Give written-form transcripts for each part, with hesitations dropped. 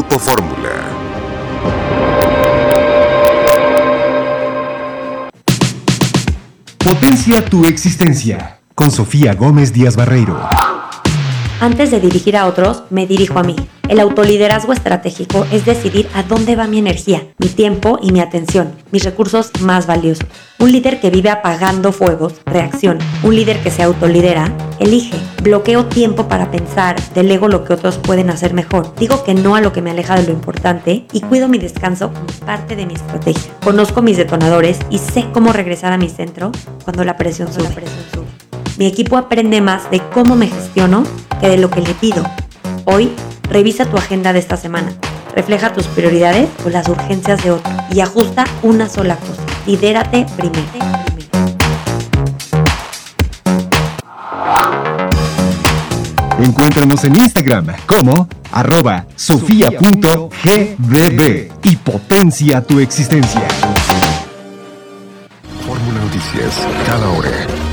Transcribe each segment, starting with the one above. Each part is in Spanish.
Grupo Fórmula. Potencia tu existencia, con Sofía Gómez Díaz Barreiro. Antes de dirigir a otros, me dirijo a mí. El autoliderazgo estratégico es decidir a dónde va mi energía, mi tiempo y mi atención, mis recursos más valiosos. Un líder que vive apagando fuegos, reacciona. Un líder que se autolidera, elige. Bloqueo tiempo para pensar, delego lo que otros pueden hacer mejor. Digo que no a lo que me aleja de lo importante y cuido mi descanso como parte de mi estrategia. Conozco mis detonadores y sé cómo regresar a mi centro cuando la presión sube. Mi equipo aprende más de cómo me gestiono que de lo que le pido. Hoy, revisa tu agenda de esta semana. Refleja tus prioridades o las urgencias de otro y ajusta una sola cosa. Lidérate primero. Encuéntranos en Instagram como @sofia.gbb y potencia tu existencia. Fórmula Noticias, cada hora.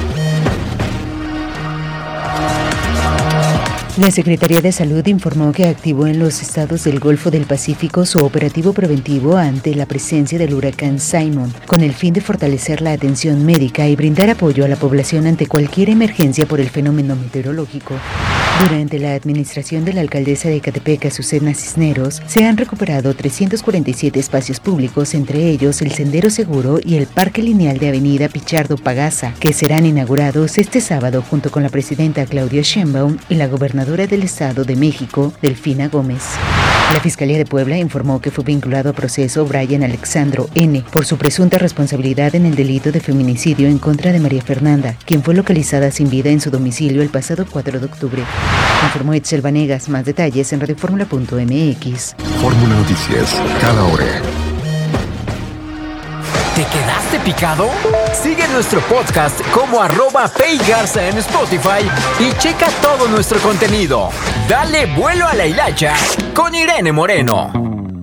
La Secretaría de Salud informó que activó en los estados del Golfo del Pacífico su operativo preventivo ante la presencia del huracán Simon, con el fin de fortalecer la atención médica y brindar apoyo a la población ante cualquier emergencia por el fenómeno meteorológico. Durante la administración de la alcaldesa de Ecatepec, Azucena Cisneros, se han recuperado 347 espacios públicos, entre ellos el Sendero Seguro y el Parque Lineal de Avenida Pichardo Pagasa, que serán inaugurados este sábado junto con la presidenta Claudia Sheinbaum y la gobernadora del Estado de México, Delfina Gómez. La Fiscalía de Puebla informó que fue vinculado a proceso Brian Alexandro N. por su presunta responsabilidad en el delito de feminicidio en contra de María Fernanda, quien fue localizada sin vida en su domicilio el pasado 4 de octubre. Informó Itzel Vanegas. Más detalles en radioformula.mx. Fórmula Noticias, cada hora. ¿Te quedaste picado? Sigue nuestro podcast como @paygarza en Spotify y checa todo nuestro contenido. Dale vuelo a la hilacha con Irene Moreno.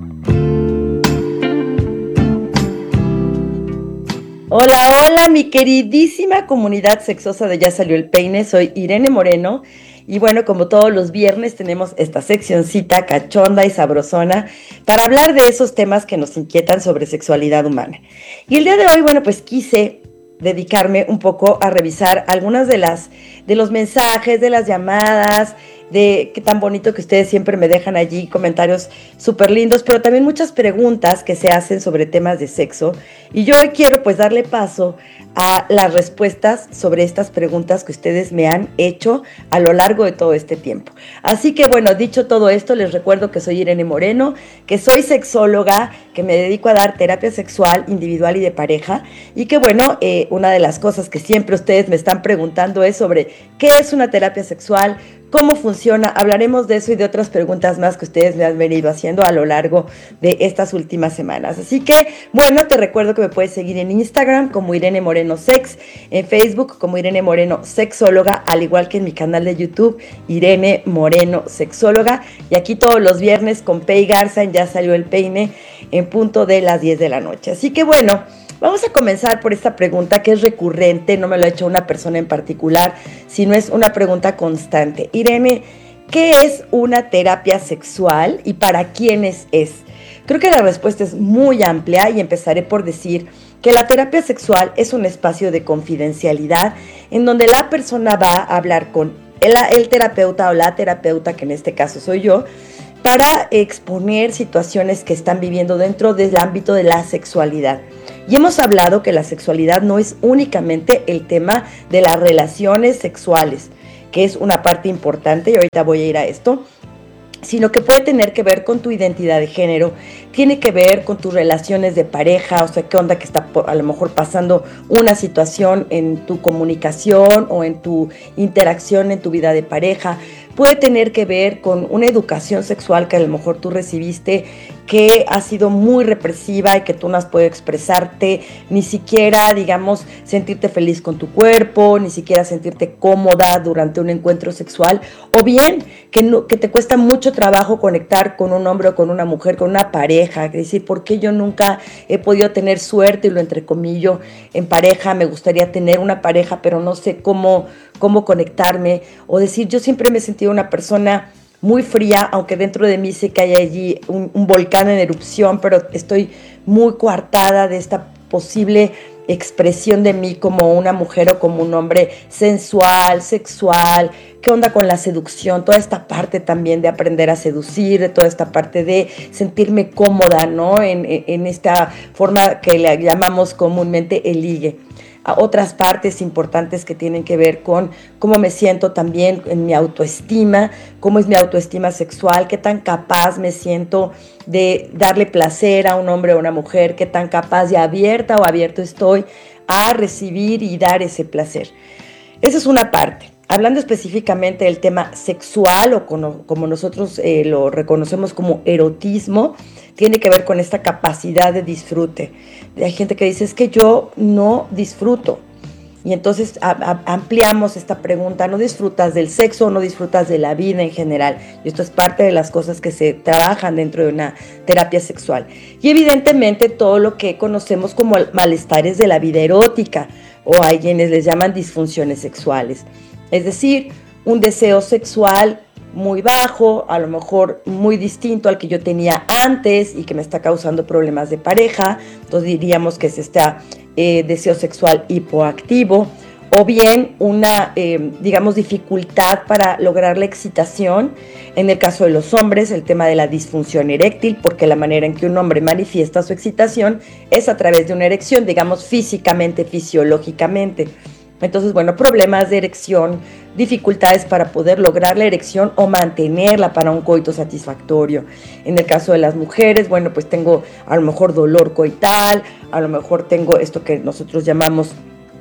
Hola, hola, mi queridísima comunidad sexosa de Ya Salió el Peine. Soy Irene Moreno. Y bueno, como todos los viernes tenemos esta seccioncita cachonda y sabrosona para hablar de esos temas que nos inquietan sobre sexualidad humana. Y el día de hoy, bueno, pues quise dedicarme un poco a revisar algunas de los mensajes, de las llamadas, de qué tan bonito que ustedes siempre me dejan allí comentarios súper lindos, pero también muchas preguntas que se hacen sobre temas de sexo. Y yo hoy quiero pues darle paso a las respuestas sobre estas preguntas que ustedes me han hecho a lo largo de todo este tiempo. Así que bueno, dicho todo esto, les recuerdo que soy Irene Moreno, que soy sexóloga, que me dedico a dar terapia sexual individual y de pareja, y que bueno, una de las cosas que siempre ustedes me están preguntando es sobre qué es una terapia sexual, cómo funciona. Hablaremos de eso y de otras preguntas más que ustedes me han venido haciendo a lo largo de estas últimas semanas. Así que, bueno, te recuerdo que me puedes seguir en Instagram como Irene Moreno Sex, en Facebook como Irene Moreno Sexóloga, al igual que en mi canal de YouTube, Irene Moreno Sexóloga. Y aquí todos los viernes con Pei Garza en Ya Salió el Peine, en punto de las 10 de la noche. Así que, bueno, vamos a comenzar por esta pregunta que es recurrente, no me lo ha hecho una persona en particular, sino es una pregunta constante. Irene, ¿qué es una terapia sexual y para quiénes es? Creo que la respuesta es muy amplia y empezaré por decir que la terapia sexual es un espacio de confidencialidad en donde la persona va a hablar con el terapeuta o la terapeuta, que en este caso soy yo, para exponer situaciones que están viviendo dentro del ámbito de la sexualidad. Y hemos hablado que la sexualidad no es únicamente el tema de las relaciones sexuales, que es una parte importante y ahorita voy a ir a esto, sino que puede tener que ver con tu identidad de género, tiene que ver con tus relaciones de pareja, o sea, qué onda que está a lo mejor pasando una situación en tu comunicación o en tu interacción en tu vida de pareja, puede tener que ver con una educación sexual que a lo mejor tú recibiste que ha sido muy represiva y que tú no has podido expresarte, ni siquiera, digamos, sentirte feliz con tu cuerpo, ni siquiera sentirte cómoda durante un encuentro sexual, o bien que te cuesta mucho trabajo conectar con un hombre o con una mujer, con una pareja, es decir, ¿por qué yo nunca he podido tener suerte, y lo entrecomillo, en pareja? Me gustaría tener una pareja, pero no sé cómo conectarme, o decir, yo siempre me he sentido una persona muy fría, aunque dentro de mí sé que hay allí un volcán en erupción, pero estoy muy coartada de esta posible expresión de mí como una mujer o como un hombre sensual, sexual. ¿Qué onda con la seducción? Toda esta parte también de aprender a seducir, de toda esta parte de sentirme cómoda, ¿no? En esta forma que le llamamos comúnmente el ligue. A otras partes importantes que tienen que ver con cómo me siento también en mi autoestima, cómo es mi autoestima sexual, qué tan capaz me siento de darle placer a un hombre o a una mujer, qué tan capaz y abierta o abierto estoy a recibir y dar ese placer. Esa es una parte. Hablando específicamente del tema sexual o como nosotros lo reconocemos como erotismo, tiene que ver con esta capacidad de disfrute. Hay gente que dice, es que yo no disfruto. Y entonces ampliamos esta pregunta, ¿no disfrutas del sexo o no disfrutas de la vida en general? Y esto es parte de las cosas que se trabajan dentro de una terapia sexual. Y evidentemente todo lo que conocemos como malestares de la vida erótica, o hay quienes les llaman disfunciones sexuales. Es decir, un deseo sexual muy bajo, a lo mejor muy distinto al que yo tenía antes y que me está causando problemas de pareja. Entonces diríamos que es este deseo sexual hipoactivo, o bien una, digamos, dificultad para lograr la excitación. En el caso de los hombres, el tema de la disfunción eréctil, porque la manera en que un hombre manifiesta su excitación es a través de una erección, digamos, físicamente, fisiológicamente. Entonces, bueno, problemas de erección, dificultades para poder lograr la erección o mantenerla para un coito satisfactorio. En el caso de las mujeres, bueno, pues tengo a lo mejor dolor coital, a lo mejor tengo esto que nosotros llamamos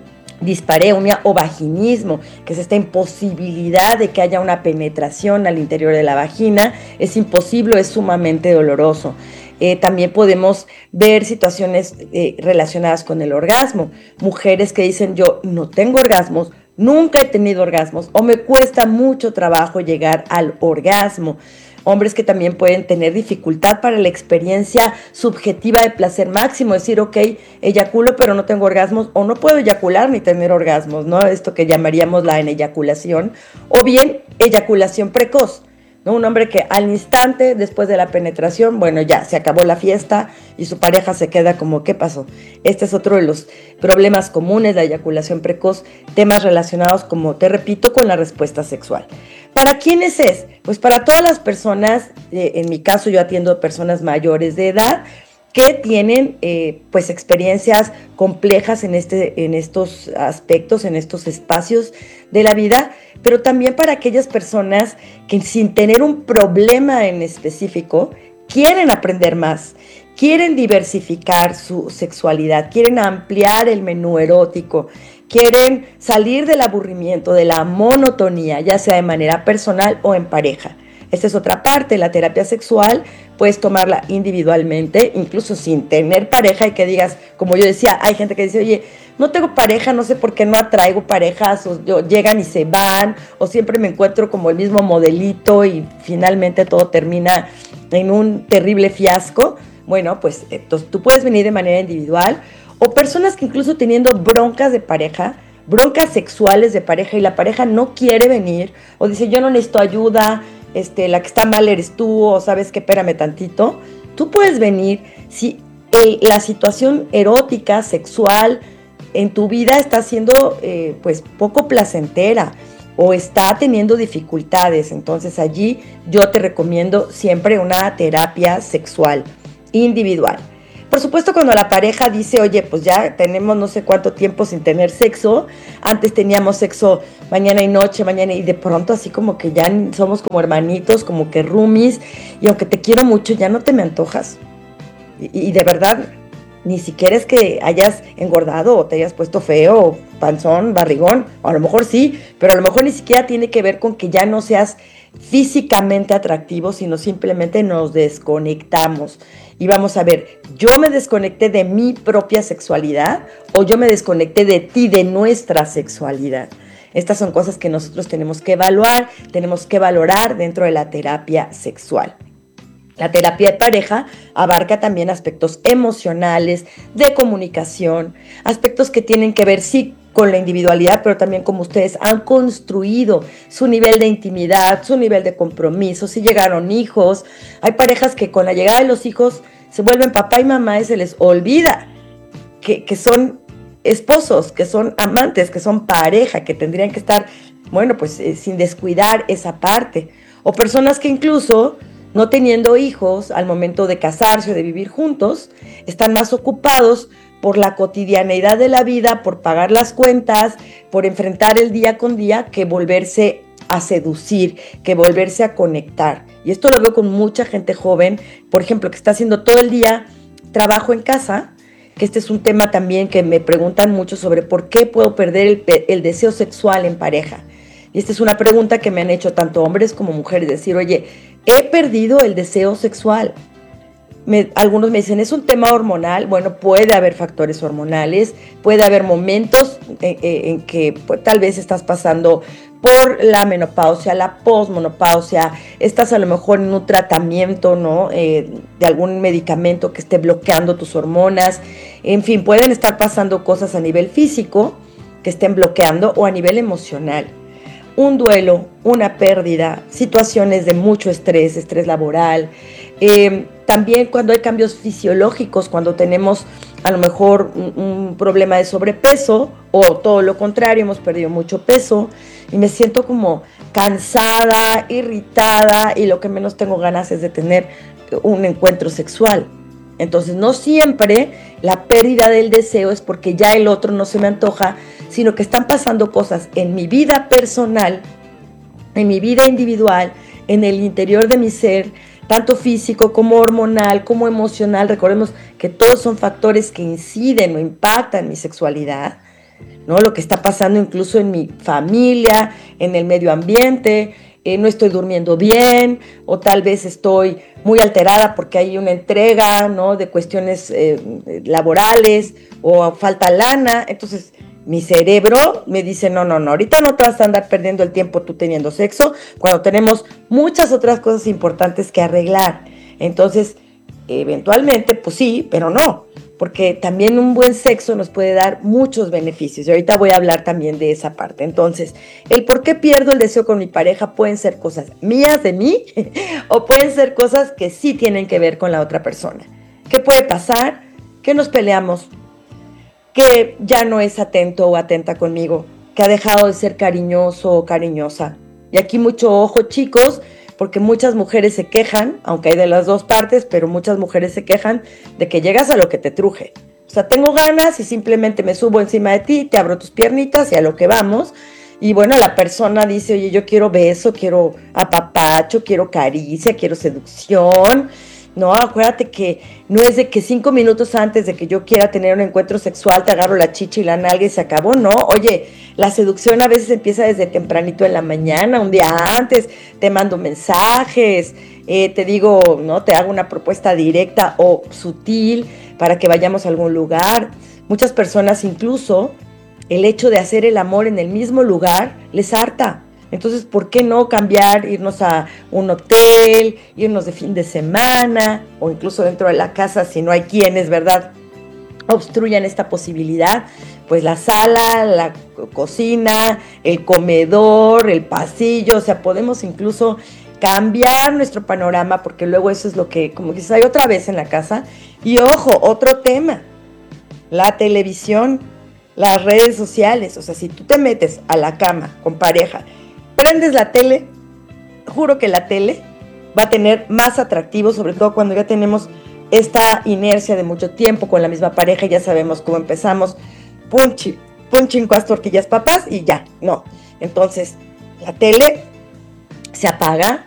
dispareunia o vaginismo, que es esta imposibilidad de que haya una penetración al interior de la vagina. Es imposible, es sumamente doloroso. También podemos ver situaciones relacionadas con el orgasmo. Mujeres que dicen, yo no tengo orgasmos, nunca he tenido orgasmos, o me cuesta mucho trabajo llegar al orgasmo. Hombres que también pueden tener dificultad para la experiencia subjetiva de placer máximo, decir, ok, eyaculo pero no tengo orgasmos, o no puedo eyacular ni tener orgasmos, ¿no? Esto que llamaríamos la aneyaculación, o bien eyaculación precoz, ¿no? Un hombre que al instante después de la penetración, bueno, ya se acabó la fiesta y su pareja se queda como, ¿qué pasó? Este es otro de los problemas comunes, la eyaculación precoz, temas relacionados, como te repito, con la respuesta sexual. ¿Para quiénes es? Pues para todas las personas, en mi caso yo atiendo personas mayores de edad que tienen pues experiencias complejas en estos aspectos, en estos espacios de la vida, pero también para aquellas personas que sin tener un problema en específico quieren aprender más, quieren diversificar su sexualidad, quieren ampliar el menú erótico, quieren salir del aburrimiento, de la monotonía, ya sea de manera personal o en pareja. Esta es otra parte, la terapia sexual, puedes tomarla individualmente, incluso sin tener pareja, y que digas, como yo decía, hay gente que dice, oye, no tengo pareja, no sé por qué no atraigo parejas, o llegan y se van, o siempre me encuentro como el mismo modelito y finalmente todo termina en un terrible fiasco. Bueno, pues entonces, tú puedes venir de manera individual, o personas que incluso teniendo broncas de pareja, broncas sexuales de pareja, y la pareja no quiere venir, o dice, yo no necesito ayuda, la que está mal eres tú, o sabes que espérame tantito. Tú puedes venir si la situación erótica, sexual en tu vida está siendo pues poco placentera o está teniendo dificultades. Entonces allí yo te recomiendo siempre una terapia sexual individual. Por supuesto, cuando la pareja dice, oye, pues ya tenemos no sé cuánto tiempo sin tener sexo, antes teníamos sexo mañana y noche, y de pronto así como que ya somos como hermanitos, como que roomies, y aunque te quiero mucho, ya no te me antojas. Y de verdad, ni siquiera es que hayas engordado o te hayas puesto feo, panzón, barrigón, o a lo mejor sí, pero a lo mejor ni siquiera tiene que ver con que ya no seas físicamente atractivo, sino simplemente nos desconectamos. Y vamos a ver, ¿yo me desconecté de mi propia sexualidad o yo me desconecté de ti, de nuestra sexualidad? Estas son cosas que nosotros tenemos que evaluar, tenemos que valorar dentro de la terapia sexual. La terapia de pareja abarca también aspectos emocionales, de comunicación, aspectos que tienen que ver sí con la individualidad, pero también como ustedes han construido su nivel de intimidad, su nivel de compromiso, si llegaron hijos. Hay parejas que con la llegada de los hijos se vuelven papá y mamá y se les olvida que son esposos, que son amantes, que son pareja, que tendrían que estar, bueno, pues sin descuidar esa parte. O personas que incluso, no teniendo hijos, al momento de casarse o de vivir juntos, están más ocupados por la cotidianeidad de la vida, por pagar las cuentas, por enfrentar el día con día, que volverse a seducir, que volverse a conectar. Y esto lo veo con mucha gente joven, por ejemplo, que está haciendo todo el día trabajo en casa, que este es un tema también que me preguntan mucho sobre por qué puedo perder el deseo sexual en pareja. Y esta es una pregunta que me han hecho tanto hombres como mujeres, decir, oye, he perdido el deseo sexual. Algunos me dicen, ¿es un tema hormonal? Bueno, puede haber factores hormonales, puede haber momentos en que pues, tal vez estás pasando por la menopausia, la posmenopausia, estás a lo mejor en un tratamiento, ¿no? De algún medicamento que esté bloqueando tus hormonas. En fin, pueden estar pasando cosas a nivel físico que estén bloqueando o a nivel emocional. Un duelo, una pérdida, situaciones de mucho estrés laboral. También cuando hay cambios fisiológicos, cuando tenemos a lo mejor un problema de sobrepeso o todo lo contrario, hemos perdido mucho peso y me siento como cansada, irritada y lo que menos tengo ganas es de tener un encuentro sexual. Entonces no siempre la pérdida del deseo es porque ya el otro no se me antoja, sino que están pasando cosas en mi vida personal, en mi vida individual, en el interior de mi ser, tanto físico como hormonal, como emocional. Recordemos que todos son factores que inciden o impactan mi sexualidad, ¿no? Lo que está pasando incluso en mi familia, en el medio ambiente, no estoy durmiendo bien, o tal vez estoy muy alterada porque hay una entrega, ¿no? De cuestiones laborales, o falta lana. Entonces mi cerebro me dice, no, ahorita no te vas a andar perdiendo el tiempo tú teniendo sexo, cuando tenemos muchas otras cosas importantes que arreglar. Entonces, eventualmente, pues sí, pero no, porque también un buen sexo nos puede dar muchos beneficios, y ahorita voy a hablar también de esa parte. Entonces, el por qué pierdo el deseo con mi pareja pueden ser cosas mías de mí, o pueden ser cosas que sí tienen que ver con la otra persona. ¿Qué puede pasar? Que nos peleamos, que ya no es atento o atenta conmigo, que ha dejado de ser cariñoso o cariñosa. Y aquí mucho ojo, chicos, porque muchas mujeres se quejan, aunque hay de las dos partes, pero muchas mujeres se quejan de que llegas a lo que te truje. O sea, tengo ganas y simplemente me subo encima de ti, te abro tus piernitas y a lo que vamos. Y bueno, la persona dice, oye, yo quiero beso, quiero apapacho, quiero caricia, quiero seducción. No, acuérdate que no es de que 5 minutos antes de que yo quiera tener un encuentro sexual te agarro la chicha y la nalga y se acabó, no. Oye, la seducción a veces empieza desde tempranito en la mañana, un día antes, te mando mensajes, te digo, ¿no? Te hago una propuesta directa o sutil para que vayamos a algún lugar. Muchas personas incluso el hecho de hacer el amor en el mismo lugar les harta. Entonces, ¿por qué no cambiar, irnos a un hotel, irnos de fin de semana o incluso dentro de la casa si no hay quienes, ¿verdad?, obstruyan esta posibilidad? Pues la sala, la cocina, el comedor, el pasillo, o sea, podemos incluso cambiar nuestro panorama porque luego eso es lo que, como dices, hay otra vez en la casa. Y ojo, otro tema, la televisión, las redes sociales. O sea, si tú te metes a la cama con pareja, prendes la tele, juro que la tele va a tener más atractivo, sobre todo cuando ya tenemos esta inercia de mucho tiempo con la misma pareja, ya sabemos cómo empezamos, pum, 5 tortillas papas y ya, no. Entonces, la tele se apaga,